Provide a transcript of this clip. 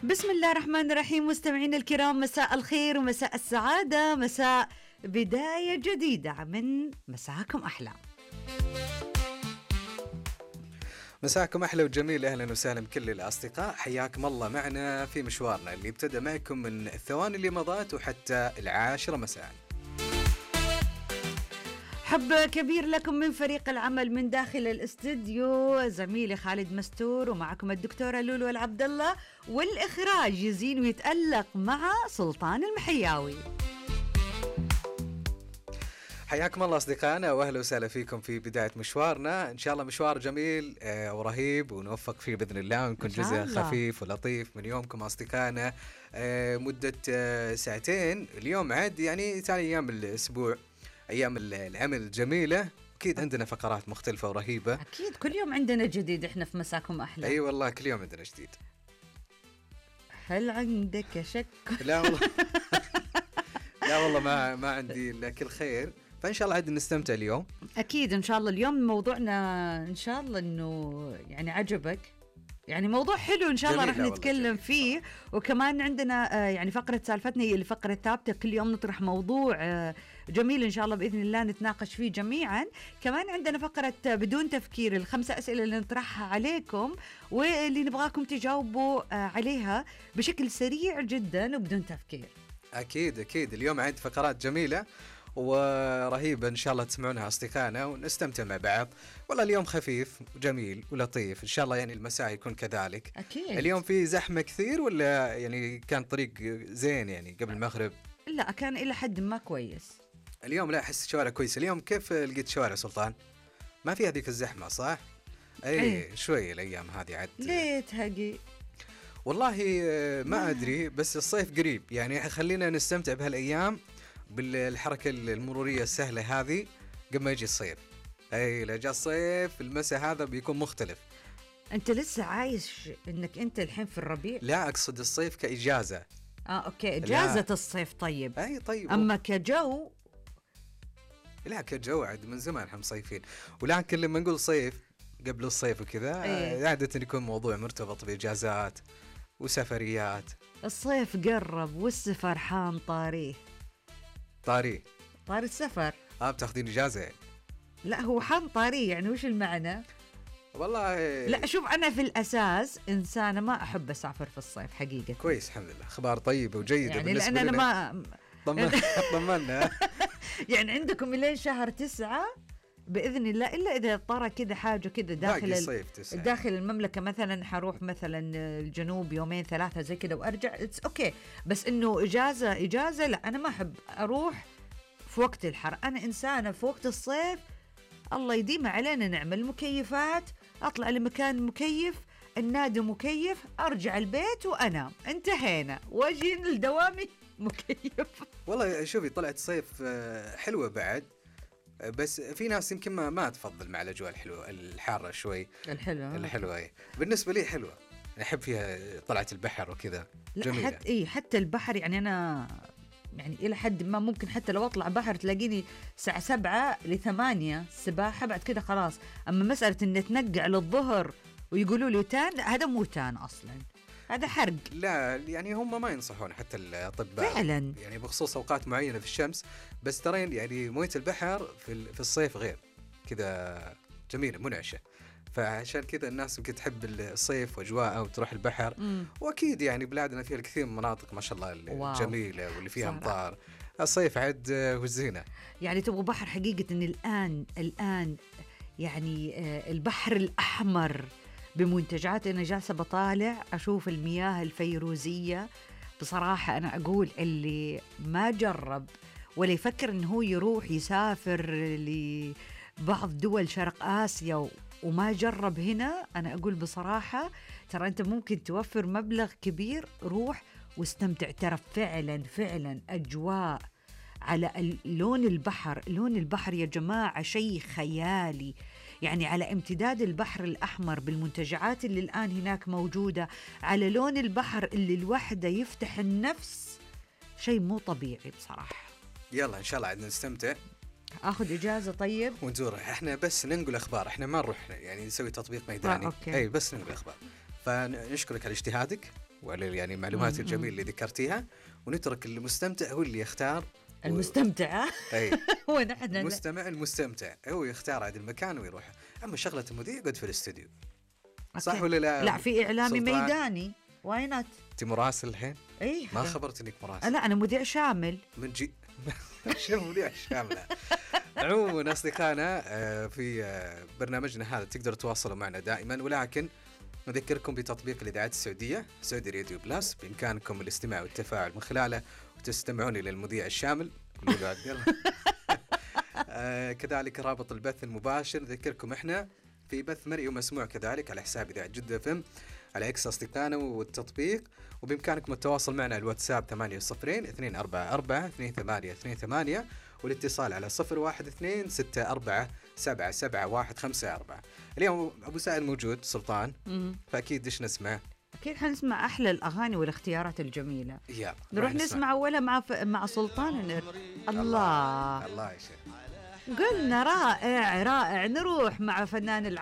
بسم الله الرحمن الرحيم. مستمعينا الكرام، مساء الخير ومساء السعادة، مساء بداية جديدة من مساكم أحلى. مساكم أحلى وجميل، أهلا وسهلا بكل الأصدقاء، حياكم الله معنا في مشوارنا اللي ابتدى معكم من الثواني اللي مضت وحتى 10 مساء. حب كبير لكم من فريق العمل من داخل الاستديو، زميلي خالد مستور ومعكم الدكتورة لولو العبد الله، والإخراج يزين ويتألق مع سلطان المحياوي. حياكم الله أصدقائنا وأهلا وسهلا فيكم في بداية مشوارنا. إن شاء الله مشوار جميل ورهيب ونوفق فيه بإذن الله، ونكون جزء خفيف ولطيف من يومكم أصدقائنا. مدة ساعتين اليوم، عاد يعني ثاني أيام الأسبوع، أيام العمل الجميلة. أكيد عندنا فقرات مختلفة ورهيبة، أكيد كل يوم عندنا جديد. إحنا في مساكم أحلى. أي والله كل يوم عندنا جديد. هل عندك شك؟ لا والله لا والله ما عندي إلا كل خير. فإن شاء الله عاد نستمتع اليوم. أكيد إن شاء الله. اليوم موضوعنا إن شاء الله إنه يعني عجبك، يعني موضوع حلو إن شاء الله رح نتكلم فيه. وكمان عندنا يعني فقرة سالفتنا هي الفقرة الثابتة، كل يوم نطرح موضوع جميل إن شاء الله بإذن الله نتناقش فيه جميعا. كمان عندنا فقرة بدون تفكير، ال5 أسئلة اللي نطرحها عليكم واللي نبغاكم تجاوبوا عليها بشكل سريع جدا وبدون تفكير. أكيد اليوم عاد فقرات جميلة ورهيبة إن شاء الله تسمعونها أصدقائنا ونستمتع مع بعض. والله اليوم خفيف وجميل ولطيف إن شاء الله، يعني المساء يكون كذلك. أكيد. اليوم في زحمة كثير ولا يعني كان طريق زين يعني قبل المغرب؟ لا كان إلى حد ما كويس اليوم. لا أحس الشوارع كويسة اليوم. كيف لقيت شوارع سلطان؟ ما في هذيك الزحمة صح؟ أي شوي الأيام هذه عاد. ليه تهقي؟ والله ما أدري، بس الصيف قريب يعني، خلينا نستمتع بهالأيام بالحركة المرورية السهلة هذه قبل ما يجي الصيف. أي لا جاء الصيف المساء هذا بيكون مختلف. أنت لسه عايش إنك أنت الحين في الربيع؟ لا أقصد الصيف كإجازة. أوكي إجازة الصيف. طيب أي طيب. أما كجو؟ لا كجو عاد من زمان احنا مصيفين، ولكن لما نقول صيف قبل الصيف وكذا عادة يكون موضوع مرتبط بإجازات وسفريات. الصيف قرب والسفر حان طاري السفر. بتاخذين إجازة يعني؟ لا هو حان طاري يعني وش المعنى؟ والله لا شوف، أنا في الأساس إنسانة ما أحب أسافر في الصيف حقيقة. كويس الحمد لله، أخبار طيبة وجيدة يعني بالنسبة لأن لنا. أنا ما طمنا يعني عندكم إلين شهر 9 بإذن الله، إلا إذا طرى كذا حاجة كذا داخل المملكة، مثلا حروح مثلا الجنوب 2-3 زي كذا وأرجع أوكي. بس إنه إجازة لا، أنا ما أحب أروح في وقت الحر. أنا إنسانة في وقت الصيف الله يديم علينا نعمل المكيفات، أطلع لمكان مكيف، النادي مكيف، أرجع البيت وأنام، انتهينا، واجي لدوامي مكيف. والله شوفي طلعت صيف حلوة بعد، بس في ناس يمكن ما تفضل مع الأجواء الحلوة الحارة شوي. الحلوة بالنسبة لي حلوة، أحب فيها طلعت البحر وكذا جميلة. حتى البحر يعني أنا يعني إلى حد ما ممكن حتى لو أطلع بحر تلاقيني الساعة 7 ل8 سباحة، بعد كده خلاص. أما مسألة إن تنقع للظهر ويقولوا لي تان، هذا مو تان أصلا، هذا حرق. لا يعني هم ما ينصحون حتى الأطباء فعلا يعني بخصوص أوقات معينة في الشمس. بس ترين يعني موية البحر في الصيف غير كذا جميلة منعشة، فعشان كذا الناس يمكن تحب الصيف واجواءه وتروح البحر. واكيد يعني بلادنا فيها الكثير من مناطق ما شاء الله الجميله واللي فيها امطار. الصيف عاد والزينه يعني تبغى بحر حقيقه. إن الان يعني البحر الاحمر بمنتجعات، انا جالسه بطالع اشوف المياه الفيروزيه. بصراحه انا اقول اللي ما جرب ولا يفكر انه هو يروح يسافر لبعض دول شرق اسيا وما جرب هنا، أنا أقول بصراحة ترى أنت ممكن توفر مبلغ كبير، روح واستمتع. ترى فعلا أجواء على لون البحر يا جماعة شيء خيالي. يعني على امتداد البحر الأحمر بالمنتجعات اللي الآن هناك موجودة، على لون البحر اللي الوحدة يفتح النفس، شيء مو طبيعي بصراحة. يلا إن شاء الله عاد نستمتع. اخذ اجازه طيب ونزور. احنا بس ننقل اخبار، احنا ما نروح يعني نسوي تطبيق ميداني. أوكي. اي بس ننقل اخبار. فنشكرك على اجتهادك وعلى يعني المعلومات الجميلة اللي ذكرتيها، ونترك المستمتع هو اللي يختار. المستمتع اي ونحن المستمتع هو يختار هذا المكان ويروح. اما شغله المذيع يقعد في الاستوديو، صح ولا لا؟ لا، في اعلامي ميداني، واي نوت. انت مراسل الحين؟ اي ما خبرت انك مراسل. لا، انا مذيع شامل من شو مذيع شامله. عموما اصدقائنا في برنامجنا هذا تقدروا تواصلوا معنا دائما، ولكن نذكركم بتطبيق الإذاعات السعودية سعودي راديو بلاس، بإمكانكم الاستماع والتفاعل من خلاله، وتستمعون إلى المذيع الشامل. كذلك رابط البث المباشر، نذكركم إحنا في بث مرئي ومسموع كذلك على حساب إذاعة جدة FM على إكس أصدقائنا والتطبيق، وبإمكانكم التواصل معنا على الواتساب 8002442828 والاتصال على 012647775154. اليوم أبو سائل موجود سلطان، فأكيد إيش نسمع؟ أكيد حنسمع أحلى الأغاني والاختيارات الجميلة. نروح نسمع أولا مع سلطان. الله يا شيخ، قلنا رائع. نروح مع فنان